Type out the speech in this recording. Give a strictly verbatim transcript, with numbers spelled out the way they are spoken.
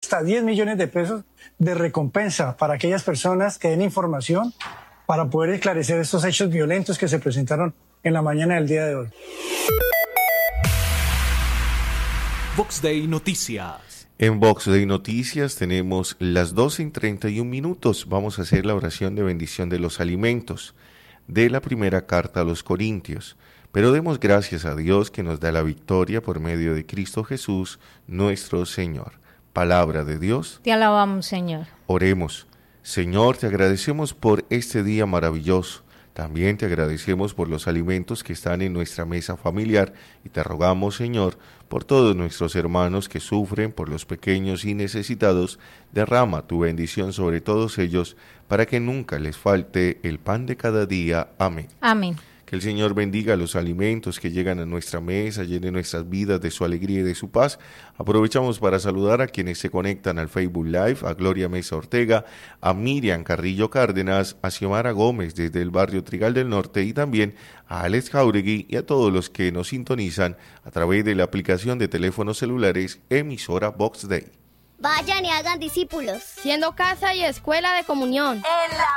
hasta diez millones de pesos de recompensa para aquellas personas que den información para poder esclarecer estos hechos violentos que se presentaron en la mañana del día de hoy. Vox Day Noticias. En Vox Day Noticias tenemos las doce y treinta y un minutos. Vamos a hacer la oración de bendición de los alimentos de la primera carta a los Corintios. Pero demos gracias a Dios que nos da la victoria por medio de Cristo Jesús, nuestro Señor. Palabra de Dios. Te alabamos, Señor. Oremos. Señor, te agradecemos por este día maravilloso. También te agradecemos por los alimentos que están en nuestra mesa familiar y te rogamos, Señor, por todos nuestros hermanos que sufren, por los pequeños y necesitados, derrama tu bendición sobre todos ellos para que nunca les falte el pan de cada día. Amén. Amén. Que el Señor bendiga los alimentos que llegan a nuestra mesa, llene nuestras vidas de su alegría y de su paz. Aprovechamos para saludar a quienes se conectan al Facebook Live, a Gloria Mesa Ortega, a Miriam Carrillo Cárdenas, a Xiomara Gómez desde el barrio Trigal del Norte y también a Alex Jauregui y a todos los que nos sintonizan a través de la aplicación de teléfonos celulares emisora Vox Day. Vayan y hagan discípulos, siendo casa y escuela de comunión, en la